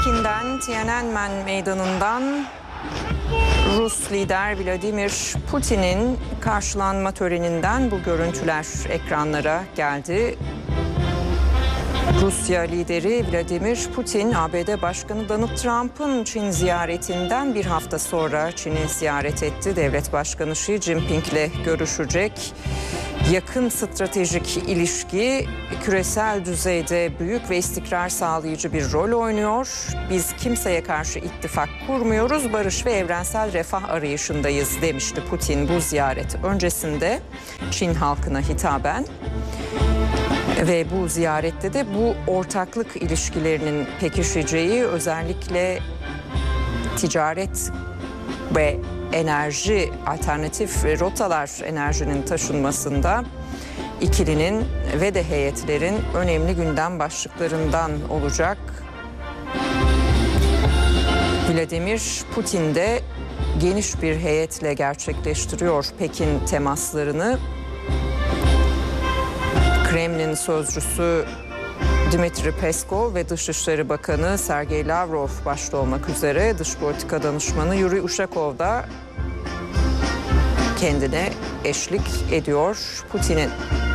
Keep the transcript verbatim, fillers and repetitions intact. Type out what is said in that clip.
Pekin'den, Tiananmen Meydanı'ndan Rus lider Vladimir Putin'in karşılanma töreninden bu görüntüler ekranlara geldi. Rusya lideri Vladimir Putin, A B D Başkanı Donald Trump'ın Çin ziyaretinden bir hafta sonra Çin'i ziyaret etti. Devlet Başkanı Xi Jinping'le görüşecek. Yakın stratejik ilişki küresel düzeyde büyük ve istikrar sağlayıcı bir rol oynuyor. Biz kimseye karşı ittifak kurmuyoruz, barış ve evrensel refah arayışındayız demişti Putin bu ziyaret öncesinde Çin halkına hitaben. Ve bu ziyarette de bu ortaklık ilişkilerinin pekişeceği, özellikle ticaret ve enerji, alternatif rotalar enerjinin taşınmasında ikilinin ve de heyetlerin önemli gündem başlıklarından olacak. Vladimir Putin de geniş bir heyetle gerçekleştiriyor Pekin temaslarını. Kremlin sözcüsü Dmitri Peskov ve Dışişleri Bakanı Sergey Lavrov başta olmak üzere dış politika danışmanı Yuri Ushakov da kendine eşlik ediyor Putin'in.